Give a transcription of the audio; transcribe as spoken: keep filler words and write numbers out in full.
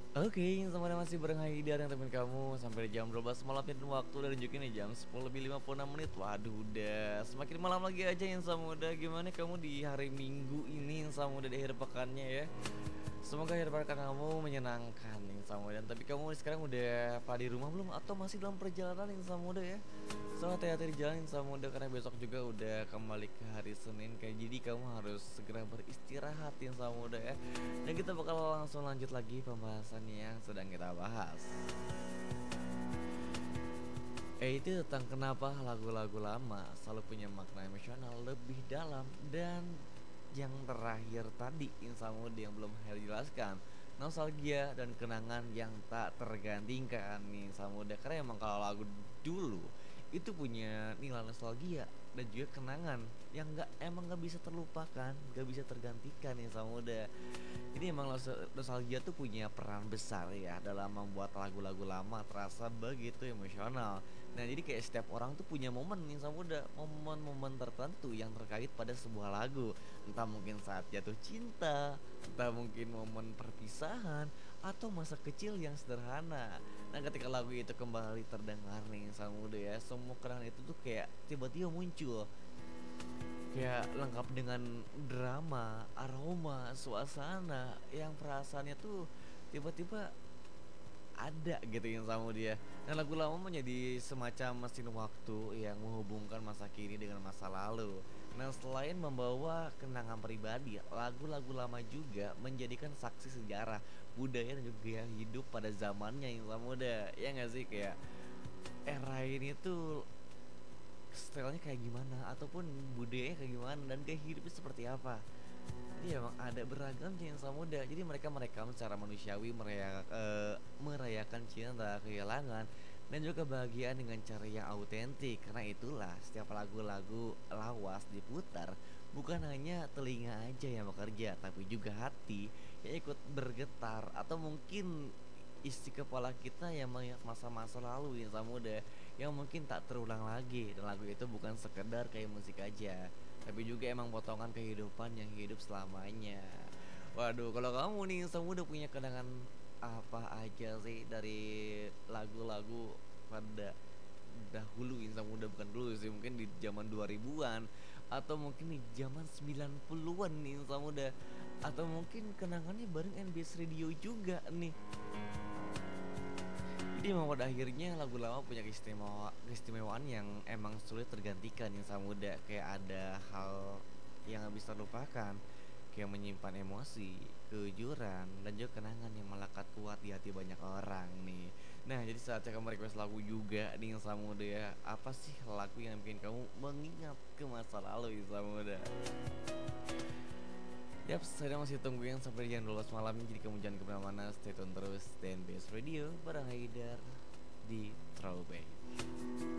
Oke, sama masih bareng Haidar yang temen kamu sampai jam dua belas malam dan waktu udah nunjukin nih jam sepuluh lebih lima puluh enam menit. Waduh, udah semakin malam lagi aja Insa Muda. Gimana kamu di hari Minggu ini Insa Muda di akhir pekannya ya? Semoga akhir pekan kamu menyenangkan Insa Muda. Dan tapi kamu sekarang udah pada di rumah belum atau masih dalam perjalanan Insa Muda ya? So hati-hati di jalan Insa Muda karena besok juga udah kembali ke hari Senin kayak jadi kamu harus segera beristirahat Insa Muda ya. Dan kita bakal langsung lanjut lagi pembahasan yang sedang kita bahas. Eh itu tentang kenapa lagu-lagu lama selalu punya makna emosional lebih dalam. Dan yang terakhir tadi Insa Muda yang belum saya jelaskan, nostalgia dan kenangan yang tak tergantikan nih Insa Muda. Karena emang kalau lagu dulu itu punya nilai nostalgia dan juga kenangan yang nggak emang nggak bisa terlupakan, nggak bisa tergantikan nih Insa Muda. Jadi emang nos- nostalgia tuh punya peran besar ya dalam membuat lagu-lagu lama terasa begitu emosional. Nah jadi kayak setiap orang tuh punya momen nih sama muda, momen-momen tertentu yang terkait pada sebuah lagu. Entah mungkin saat jatuh cinta, entah mungkin momen perpisahan, atau masa kecil yang sederhana. Nah ketika lagu itu kembali terdengar nih sama muda ya, semua kenangan itu tuh kayak tiba-tiba muncul. Kayak lengkap dengan drama, aroma, suasana yang perasaannya tuh tiba-tiba ada gitu yang sama dia. Nah lagu lama menjadi semacam mesin waktu yang menghubungkan masa kini dengan masa lalu. Nah selain membawa kenangan pribadi, lagu-lagu lama juga menjadikan saksi sejarah, budaya dan juga hidup pada zamannya yang sama muda. Ya nggak sih kayak era ini tuh stylenya kayak gimana ataupun budayanya kayak gimana dan gaya hidupnya seperti apa. Jadi emang ada beragam jenis muda. Jadi mereka merekam secara manusiawi meraya, eh, merayakan cinta kehilangan dan juga kebahagiaan dengan cara yang autentik. Karena itulah setiap lagu-lagu lawas diputar bukan hanya telinga aja yang bekerja, tapi juga hati yang ikut bergetar atau mungkin isi kepala kita yang mengingat masa-masa lalu yang muda yang mungkin tak terulang lagi. Dan lagu itu bukan sekedar kayak musik aja, tapi juga emang potongan kehidupan yang hidup selamanya. Waduh, kalau kamu nih kamu udah punya kenangan apa aja sih dari lagu-lagu pada dahulu Insan Muda, bukan dulu sih, mungkin di zaman dua ribuan atau mungkin di zaman sembilan puluhan nih Insan Muda, atau mungkin kenangannya bareng N B S Radio juga nih. Jadi memang pada akhirnya lagu lama punya keistimewa, keistimewaan yang emang sulit tergantikan yang sama muda. Kayak ada hal yang gak bisa terlupakan, kayak menyimpan emosi, kejujuran, dan juga kenangan yang melekat kuat di hati banyak orang nih. Nah jadi saatnya kamu request lagu juga nih yang sama muda ya. Apa sih lagu yang bikin kamu mengingat ke masa lalu yang sama muda? Yap, saya masih tungguin sampai jam dua belas malam. Jadi kamu jangan kemana-mana, stay tune terus D N B S Radio bareng Haidar di Throwback.